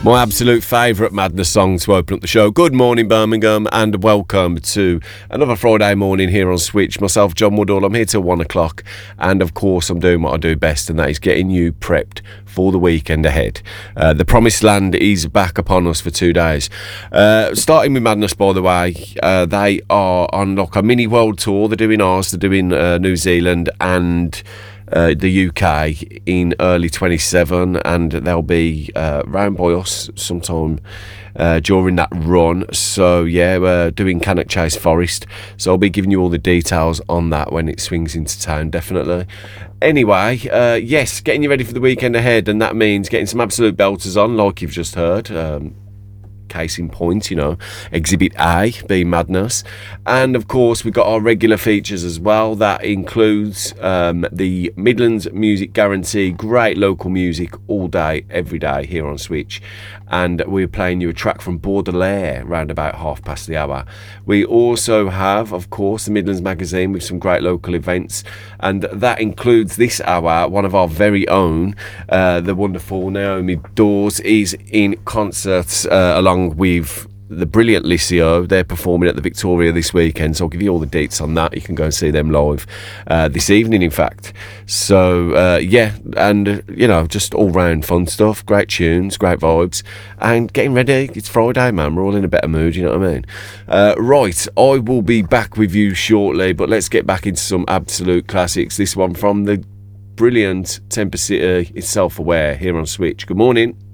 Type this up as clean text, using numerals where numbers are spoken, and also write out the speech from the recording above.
My absolute favourite Madness song to open up the show. Good morning, Birmingham, and welcome to another Friday morning here on Switch. Myself, John Woodall, I'm here till 1 o'clock, and of course I'm doing what I do best, and that is getting you prepped for the weekend ahead. The Promised Land is back upon us for 2 days. Starting with Madness, by the way, they are on like a mini world tour. They're doing ours, they're doing New Zealand and the UK in early 27, and they'll be round by us sometime during that run. So yeah, we're doing Cannock Chase Forest, so I'll be giving you all the details on that when it swings into town, definitely. Anyway, yes, getting you ready for the weekend ahead, and that means getting some absolute belters on, like you've just heard. Case in point, Exhibit A being Madness, and of course we've got our regular features as well. That includes the Midlands Music Guarantee, great local music all day every day here on Switch, and we're playing you a track from Baudelaire round about 1:30. We also have, of course, the Midlands Magazine with some great local events, and that includes this hour one of our very own, the wonderful Naomi Dawes is in concerts along with the brilliant Licio. They're performing at the Victoria this weekend, so I'll give you all the dates on that. You can go and see them live this evening, in fact. So yeah, and just all round fun stuff, great tunes, great vibes, and getting ready. It's Friday, man, we're all in a better mood, you know what I mean? Right, I will be back with you shortly, but let's get back into some absolute classics. This one from the brilliant Temper City, is Self-Aware here on Switch. Good morning.